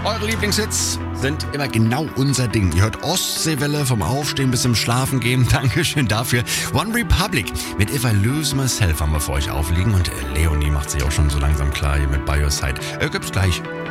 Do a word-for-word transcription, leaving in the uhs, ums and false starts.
Eure Lieblingshits sind immer genau unser Ding. Ihr hört Ostseewelle vom Aufstehen bis zum Schlafen gehen. Dankeschön dafür. One Republic mit If I Lose Myself haben wir für euch aufliegen. Und Leonie macht sich auch schon so langsam klar hier mit By Your Side. Äh, gibt's gleich.